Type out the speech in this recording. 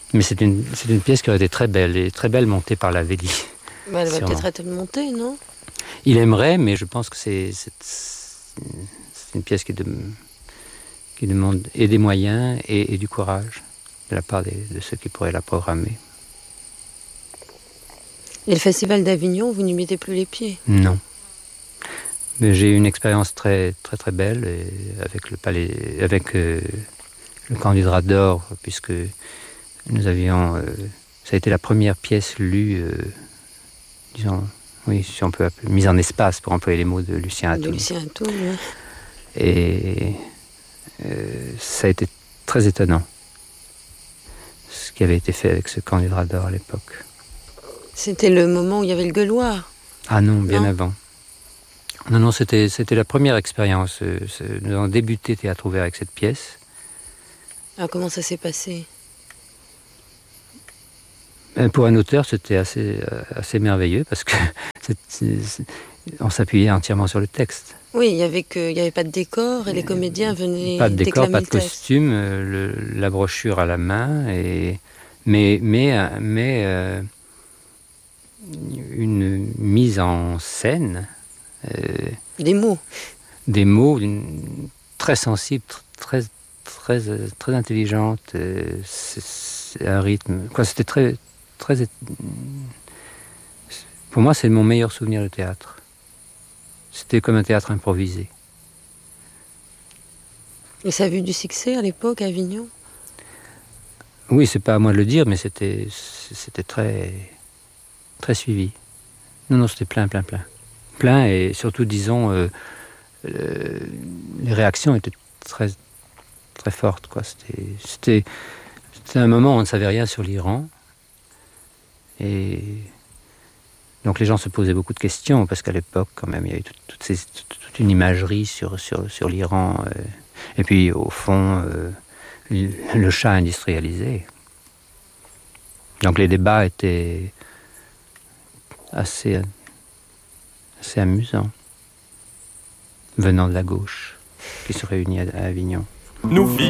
Mais c'est une pièce qui aurait été très belle, et très belle montée par la Vélie. Mais elle va Sûrement. peut-être être montée, non? Il aimerait, mais je pense que c'est une pièce qui demande et des moyens et du courage de la part de ceux qui pourraient la programmer. Et le festival d'Avignon, vous n'y mettez plus les pieds? Non. Mais j'ai eu une expérience très très très belle avec le palais, avec le Candidat d'Or, puisque nous avions, ça a été la première pièce lue, disons, oui, si on peut appeler, mise en espace pour employer les mots de Lucien Atoun. De Lucien Atoun, oui. Et ça a été très étonnant, ce qui avait été fait avec ce Candidat d'Or à l'époque. C'était le moment où il y avait le gueuloir. Ah non, bien avant. Non, c'était la première expérience. Nous avons débuté Théâtre ouvert avec cette pièce. Alors comment ça s'est passé? Pour un auteur, c'était assez merveilleux parce que on s'appuyait entièrement sur le texte. Oui, il y avait pas de décor et les comédiens venaient pas de décor, déclamer pas le de texte. costume, la brochure à la main, mais une mise en scène. Des mots. Des mots très sensibles, très intelligente. C'est un rythme. Quoi, c'était très. Pour moi, c'est mon meilleur souvenir de théâtre. C'était comme un théâtre improvisé. Et ça a eu du succès à l'époque à Avignon? Oui, c'est pas à moi de le dire, mais c'était très, très suivi. Non, c'était plein. Plein, et surtout, disons, les réactions étaient très, très fortes, quoi. C'était un moment où on ne savait rien sur l'Iran. Et donc les gens se posaient beaucoup de questions, parce qu'à l'époque, quand même, il y avait toute une imagerie sur l'Iran. Et puis, au fond, le Shah industrialisé. Donc les débats étaient assez amusants, venant de la gauche, qui se réunit à Avignon. Nous